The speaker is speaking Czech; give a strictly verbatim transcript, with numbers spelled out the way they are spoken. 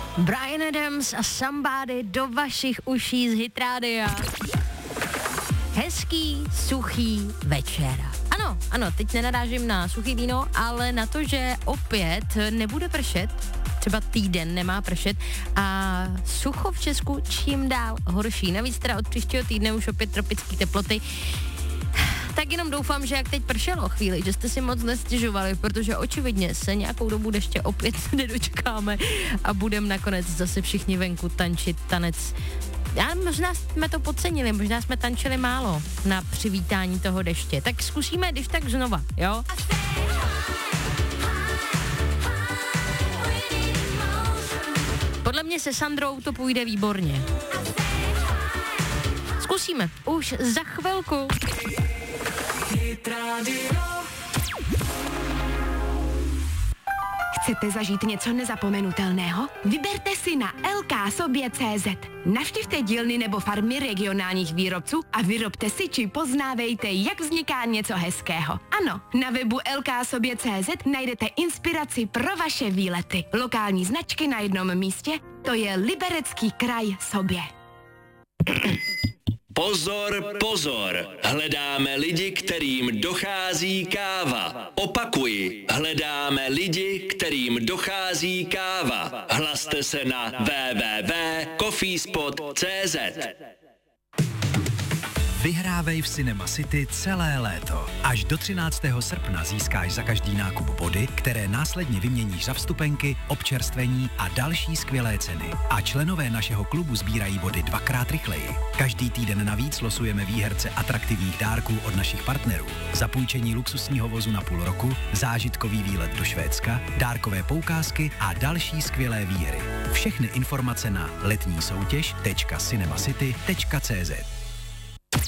Bryan Adams a Somebody do vašich uší z Hitrádia. Hezký, suchý večer. Ano, ano, teď nenarážím na suchý víno, ale na to, že opět nebude pršet, třeba týden nemá pršet a sucho v Česku čím dál horší. Navíc teda od příštího týdne už opět tropické teploty. Tak jenom doufám, že jak teď pršelo chvíli, že jste si moc nestěžovali, protože očividně se nějakou dobu deště opět nedočkáme a budeme nakonec zase všichni venku tančit tanec. Já, možná jsme to podcenili, možná jsme tančili málo na přivítání toho deště. Tak zkusíme, když tak znova, jo? Podle mě se Sandrou to půjde výborně. Zkusíme, už za chvilku. Chcete zažít něco nezapomenutelného? Vyberte si na el ká sobě tečka cé zet. Navštivte dílny nebo farmy regionálních výrobců a vyrobte si či poznávejte, jak vzniká něco hezkého. Ano, na webu el ká sobě tečka cé zet najdete inspiraci pro vaše výlety. Lokální značky na jednom místě, to je Liberecký kraj Sobě. Pozor, pozor, hledáme lidi, kterým dochází káva. Opakuji, hledáme lidi, kterým dochází káva. Hlaste se na w w w tečka coffeespot tečka cé zet. Vyhrávej v Cinema City celé léto. Až do třináctého srpna získáš za každý nákup body, které následně vyměníš za vstupenky, občerstvení a další skvělé ceny. A členové našeho klubu sbírají body dvakrát rychleji. Každý týden navíc losujeme výherce atraktivních dárků od našich partnerů. Zapůjčení luxusního vozu na půl roku, zážitkový výlet do Švédska, dárkové poukázky a další skvělé výhry. Všechny informace na letní soutěž tečka cinemacity tečka cé zet.